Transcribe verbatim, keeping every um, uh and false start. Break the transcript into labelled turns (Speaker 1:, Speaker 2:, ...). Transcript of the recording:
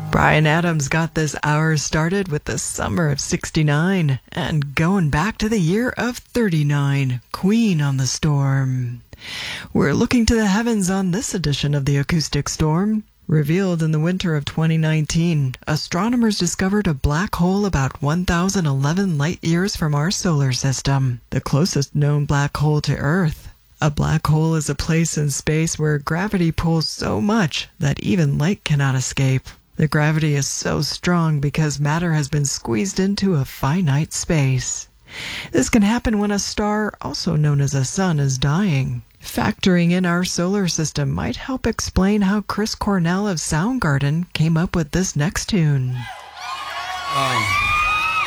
Speaker 1: Bryan Adams got this hour started with the summer of sixty-nine and going back to the year of thirty-nine, Queen on the Storm. We're looking to the heavens on this edition of the Acoustic Storm. Revealed in the winter of twenty nineteen, astronomers discovered a black hole about one thousand eleven light-years from our solar system, the closest known black hole to Earth. A black hole is a place in space where gravity pulls so much that even light cannot escape. The gravity is so strong because matter has been squeezed into a finite space. This can happen when a star, also known as a sun, is dying. Factoring in our solar system might help explain how Chris Cornell of Soundgarden came up with this next tune.
Speaker 2: Um.